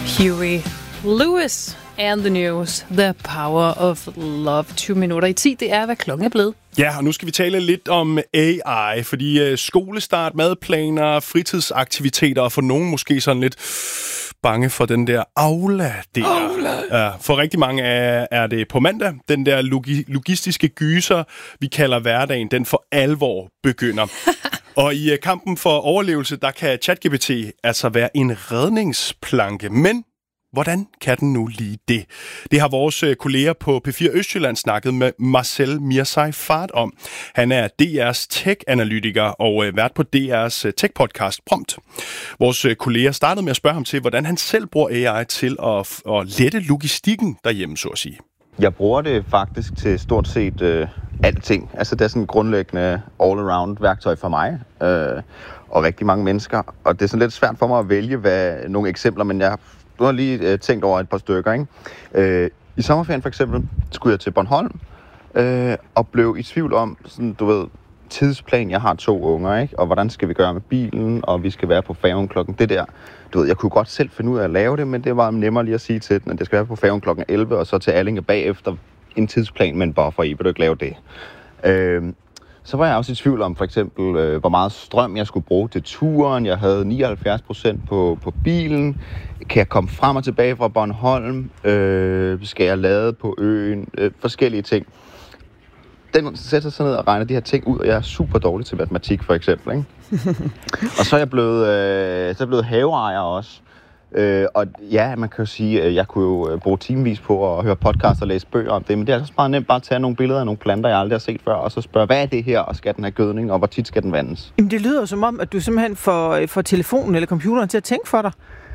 Huey Lewis and the News. The Power of Love. 20 minutter i 10. Det er, hvad klokken er blevet. Ja, og nu skal vi tale lidt om AI, fordi skolestart, madplaner, fritidsaktiviteter, og for nogen måske sådan lidt bange for den der Aula der. Ja, for rigtig mange er det på mandag, den der logistiske gyser, vi kalder hverdagen, den for alvor begynder. Og i kampen for overlevelse, der kan ChatGPT altså være en redningsplanke, men hvordan kan den nu lige det? Det har vores kolleger på P4 Østjylland snakket med Marcel Mirzaifard om. Han er DR's tech-analytiker og vært på DR's tech-podcast Prompt. Vores kolleger startede med at spørge ham til, hvordan han selv bruger AI til at lette logistikken derhjemme, så at sige. Jeg bruger det faktisk til stort set alting. Altså det er sådan et grundlæggende all-around værktøj for mig og rigtig mange mennesker. Og det er sådan lidt svært for mig at vælge nogle eksempler, men jeg har lige tænkt over et par stykker. Ikke? I sommerferien for eksempel skulle jeg til Bornholm og blev i tvivl om sådan, tidsplan. Jeg har 2 unger, ikke? Og hvordan skal vi gøre med bilen, og vi skal være på færgen klokken. Det der, jeg kunne godt selv finde ud af at lave det, men det var nemmere lige at sige til den, at det skal være på færgen klokken 11, og så til Allinge bagefter en tidsplan med en buffer i. Vil du ikke lave det? Så var jeg også i tvivl om for eksempel, hvor meget strøm jeg skulle bruge til turen. Jeg havde 79% på bilen. Kan jeg komme frem og tilbage fra Bornholm? Skal jeg lade på øen? Forskellige ting. Den sætter sig ned og regner de her ting ud, og jeg er super dårlig til matematik for eksempel. Ikke? Og så er jeg blevet haveejer også. Og ja, man kan jo sige, at jeg kunne jo bruge timevis på at høre podcast og læse bøger om det, men det er altså meget nemt bare at tage nogle billeder af nogle planter, jeg aldrig har set før, og så spørge, hvad er det her, og skal den have gødning, og hvor tit skal den vandes? Jamen det lyder jo som om, at du simpelthen får telefonen eller computeren til at tænke for dig.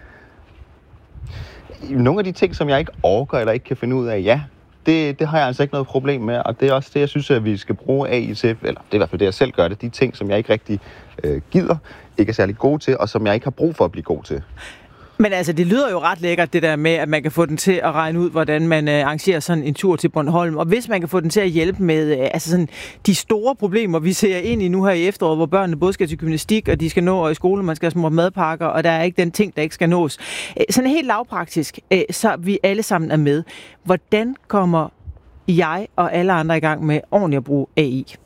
Nogle af de ting, som jeg ikke orker eller ikke kan finde ud af, ja, det har jeg altså ikke noget problem med, og det er også det, jeg synes, at vi skal bruge AI til, eller det er i hvert fald det, jeg selv gør det, de ting, som jeg ikke rigtig gider, ikke er særlig god til, og som jeg ikke har brug for at blive god til. Men altså, det lyder jo ret lækkert, det der med, at man kan få den til at regne ud, hvordan man arrangerer sådan en tur til Bornholm. Og hvis man kan få den til at hjælpe med sådan de store problemer, vi ser ind i nu her i efteråret, hvor børnene både skal til gymnastik, og de skal nå i skole, man skal have små madpakker, og der er ikke den ting, der ikke skal nås. Sådan helt lavpraktisk, så vi alle sammen er med. Hvordan kommer jeg og alle andre i gang med ordentligt at bruge AI?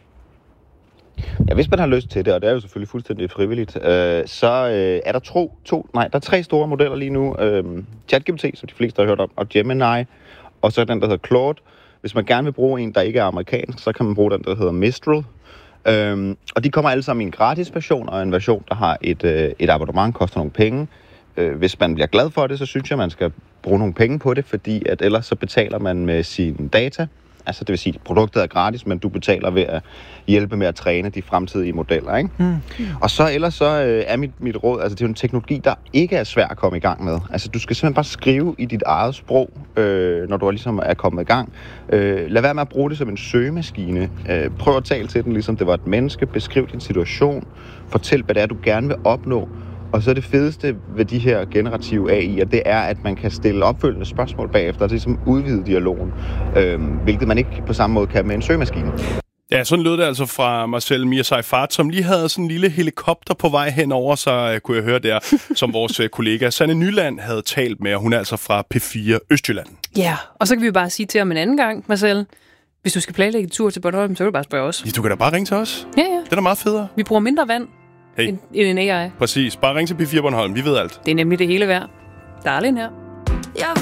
Ja, hvis man har lyst til det, og det er jo selvfølgelig fuldstændig frivilligt, så er der 3 store modeller lige nu. ChatGPT, som de fleste har hørt om, og Gemini, og så den, der hedder Claude. Hvis man gerne vil bruge en, der ikke er amerikansk, så kan man bruge den, der hedder Mistral. Og de kommer alle sammen i en gratis version, og en version, der har et abonnement, koster nogle penge. Hvis man bliver glad for det, så synes jeg, man skal bruge nogle penge på det, fordi at ellers så betaler man med sine data. Altså det vil sige, at produktet er gratis, men du betaler ved at hjælpe med at træne de fremtidige modeller, ikke? Og så ellers så er mit råd, altså det er jo en teknologi, der ikke er svær at komme i gang med. Altså du skal simpelthen bare skrive i dit eget sprog, når du ligesom er kommet i gang. Lad være med at bruge det som en søgemaskine. Prøv at tale til den, ligesom det var et menneske. Beskriv din situation. Fortæl, hvad det er, du gerne vil opnå. Og så det fedeste ved de her generative AI'er, det er, at man kan stille opfølgende spørgsmål bagefter, og det er som udvide dialogen, hvilket man ikke på samme måde kan med en søgemaskine. Ja, sådan lød det altså fra Marcel Mirzaifard, som lige havde sådan en lille helikopter på vej henover, så kunne jeg høre der, som vores kollega Sanne Nyland havde talt med, og hun er altså fra P4 Østjylland. Ja, og så kan vi bare sige til ham en anden gang, Marcel, hvis du skal planlægge en tur til Bornholm, så kan du bare spørge os. Ja, du kan da bare ringe til os. Ja. Det er da meget federe. Vi bruger mindre vand end en AI. Præcis. Bare ring til P4 Bornholm. Vi ved alt. Det er nemlig det hele værd. Darling her.